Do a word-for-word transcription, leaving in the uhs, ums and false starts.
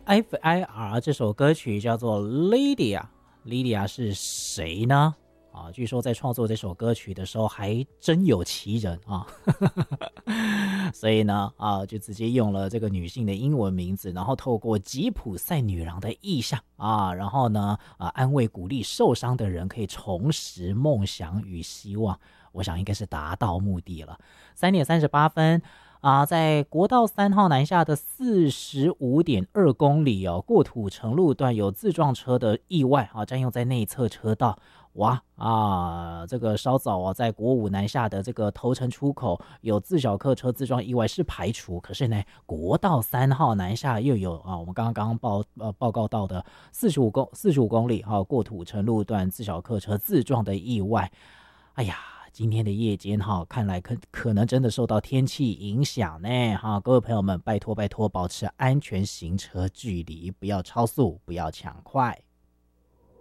F I R 这首歌曲叫做 Lydia，Lydia 是谁呢？啊，据说在创作这首歌曲的时候还真有其人啊，所以呢啊，就直接用了这个女性的英文名字，然后透过吉普赛女郎的意象啊，然后呢啊安慰鼓励受伤的人可以重拾梦想与希望，我想应该是达到目的了。三点三十八分。啊，在国道三号南下的四十五点二公里哦，过土城路段有自撞车的意外啊，占用在内侧车道。哇啊，这个稍早啊，在国五南下的这个头城出口有自小客车自撞意外是排除，可是呢，国道三号南下又有啊，我们刚刚刚刚报呃报告到的四十五公四十五公里啊，过土城路段自小客车自撞的意外。哎呀。今天的夜间哈，看来可可能真的受到天气影响呢哈，各位朋友们，拜托拜托，保持安全行车距离，不要超速，不要抢快。